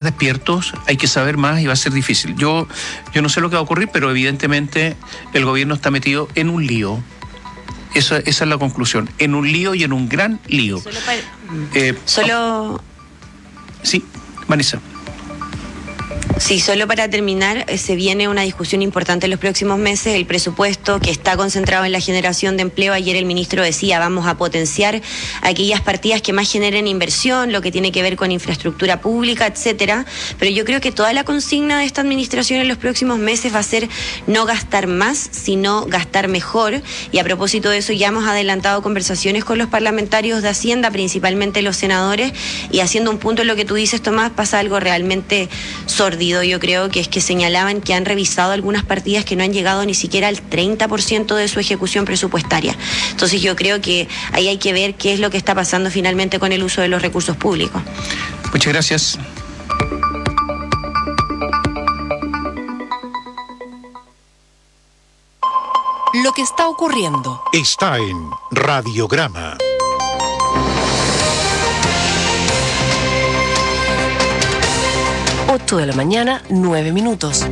despiertos, hay que saber más y va a ser difícil. Yo no sé lo que va a ocurrir, pero evidentemente el gobierno está metido en un lío. Esa es la conclusión, en un lío y en un gran lío. Sí, Vanessa. Sí, solo para terminar, se viene una discusión importante en los próximos meses, el presupuesto que está concentrado en la generación de empleo. Ayer el ministro decía, vamos a potenciar aquellas partidas que más generen inversión, lo que tiene que ver con infraestructura pública, etcétera. Pero yo creo que toda la consigna de esta administración en los próximos meses va a ser no gastar más, sino gastar mejor. Y a propósito de eso, ya hemos adelantado conversaciones con los parlamentarios de Hacienda, principalmente los senadores, y haciendo un punto en lo que tú dices, Tomás, pasa algo realmente sórdido. Yo creo que es que señalaban que han revisado algunas partidas que no han llegado ni siquiera al 30% de su ejecución presupuestaria. Entonces yo creo que ahí hay que ver qué es lo que está pasando finalmente con el uso de los recursos públicos. Muchas gracias. Lo que está ocurriendo está en Radiograma. De la mañana, 9 minutos.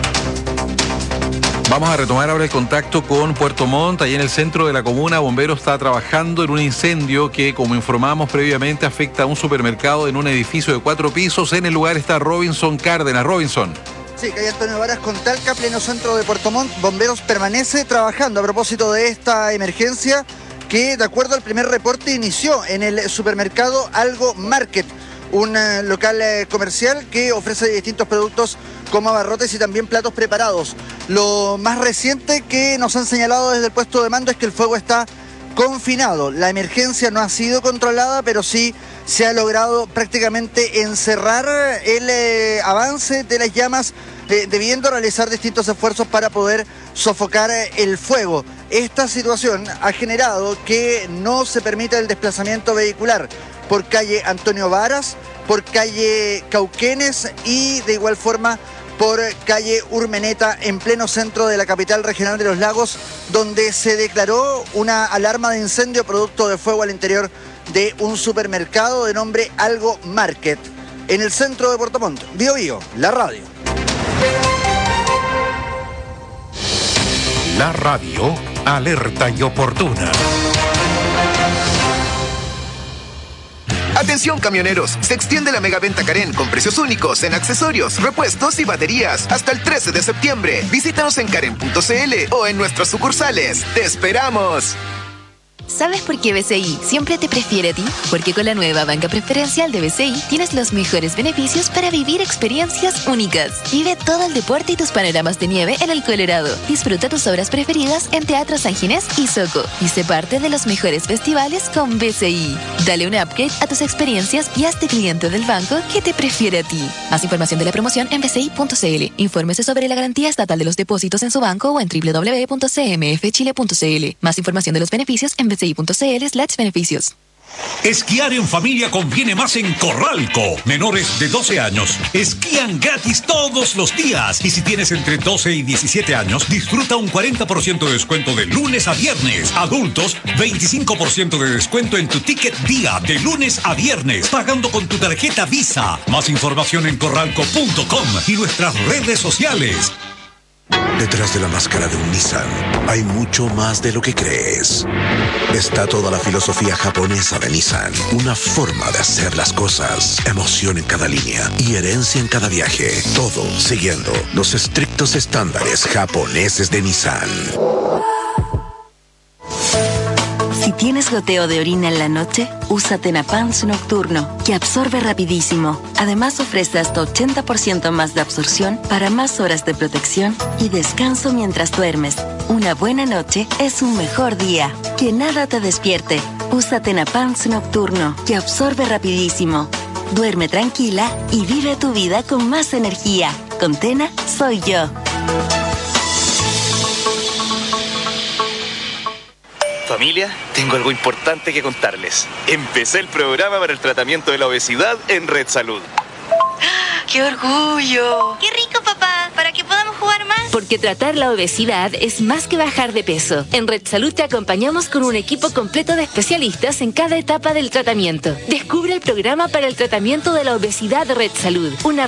Vamos a retomar ahora el contacto con Puerto Montt. Allí en el centro de la comuna, Bomberos está trabajando en un incendio que, como informamos previamente, afecta a un supermercado en un edificio de 4 pisos. En el lugar está Robinson Cárdenas. Robinson. Sí, calle Antonio Varas con Talca, pleno centro de Puerto Montt. Bomberos permanece trabajando a propósito de esta emergencia que, de acuerdo al primer reporte, inició en el supermercado Algo Market, un local comercial que ofrece distintos productos como abarrotes y también platos preparados. Lo más reciente que nos han señalado desde el puesto de mando es que el fuego está confinado. La emergencia no ha sido controlada, pero sí se ha logrado prácticamente encerrar el avance de las llamas, debiendo realizar distintos esfuerzos para poder sofocar el fuego. Esta situación ha generado que no se permita el desplazamiento vehicular por calle Antonio Varas, por calle Cauquenes y de igual forma por calle Urmeneta, en pleno centro de la capital regional de Los Lagos, donde se declaró una alarma de incendio producto de fuego al interior de un supermercado de nombre Algo Market, en el centro de Puerto Montt. Bio Bio, la radio. La radio, alerta y oportuna. Atención camioneros, se extiende la megaventa Karen con precios únicos en accesorios, repuestos y baterías hasta el 13 de septiembre. Visítanos en karen.cl o en nuestras sucursales. ¡Te esperamos! ¿Sabes por qué BCI siempre te prefiere a ti? Porque con la nueva banca preferencial de BCI tienes los mejores beneficios para vivir experiencias únicas. Vive todo el deporte y tus panoramas de nieve en el Colorado. Disfruta tus obras preferidas en Teatro San Ginés y Soco. Y sé parte de los mejores festivales con BCI. Dale un upgrade a tus experiencias y hazte cliente del banco que te prefiere a ti. Más información de la promoción en bci.cl. Infórmese sobre la garantía estatal de los depósitos en su banco o en www.cmfchile.cl. Más información de los beneficios en bci.cl/beneficios. Esquiar en familia conviene más en Corralco. Menores de 12 años esquían gratis todos los días. Y si tienes entre 12 y 17 años, disfruta un 40% de descuento de lunes a viernes. Adultos, 25% de descuento en tu ticket día de lunes a viernes, pagando con tu tarjeta Visa. Más información en corralco.com y nuestras redes sociales. Detrás de la máscara de un Nissan hay mucho más de lo que crees. Está toda la filosofía japonesa de Nissan, una forma de hacer las cosas, emoción en cada línea y herencia en cada viaje, todo siguiendo los estrictos estándares japoneses de Nissan. Si tienes goteo de orina en la noche, usa Tenapans Nocturno, que absorbe rapidísimo. Además ofrece hasta 80% más de absorción para más horas de protección y descanso mientras duermes. Una buena noche es un mejor día. Que nada te despierte. Usa Tenapans Nocturno, que absorbe rapidísimo. Duerme tranquila y vive tu vida con más energía. Con Tena, soy yo. Familia, tengo algo importante que contarles. Empecé el programa para el tratamiento de la obesidad en Red Salud. ¡Qué orgullo! ¡Qué rico, papá! Para que podamos jugar más. Porque tratar la obesidad es más que bajar de peso. En Red Salud te acompañamos con un equipo completo de especialistas en cada etapa del tratamiento. Descubre el programa para el tratamiento de la obesidad de Red Salud. Una